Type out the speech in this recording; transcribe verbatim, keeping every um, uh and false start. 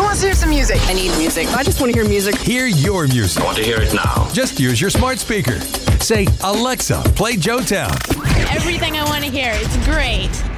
Who wants to hear some music? I need music. I just want to hear music. Hear your music. I want to hear it now. Just use your smart speaker. Say, Alexa, play Joetown. Everything I want to hear. It's great.